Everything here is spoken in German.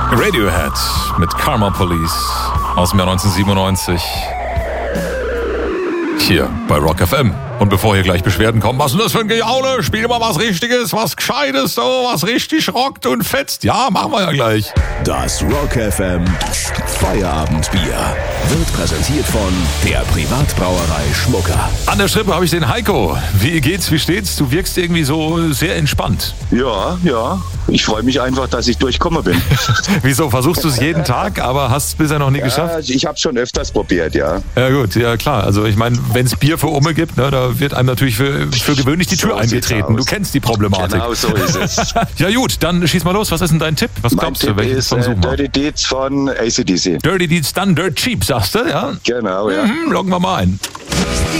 Radiohead mit Karma Police aus dem Jahr 1997. Hier bei Rock FM. Und bevor hier gleich Beschwerden kommen, was ist denn das für ein Gejaule? Spiel mal was Richtiges, was Gescheites, so, was richtig rockt und fetzt. Ja, machen wir ja gleich. Das Rock FM Feierabendbier wird präsentiert von der Privatbrauerei Schmucker. An der Strippe habe ich den Heiko. Wie geht's, wie steht's? Du wirkst irgendwie so sehr entspannt. Ja. Ich freue mich einfach, dass ich durchgekommen bin. Wieso? Versuchst du es jeden Tag, aber hast es bisher noch nie geschafft? Ich habe es schon öfters probiert, ja. Ja gut, ja klar. Also ich meine, wenn es Bier für Umme gibt, ne, da wird einem natürlich für gewöhnlich die Tür eingetreten. Du kennst die Problematik. Genau so ist es. Ja gut, dann schieß mal los. Was ist denn dein Tipp? Was glaubst du? Welchen Song suchen wir? Dirty Deeds von AC/DC. Dirty Deeds, dann Dirt Cheap, sagst du, ja? Genau, ja. Loggen wir mal ein.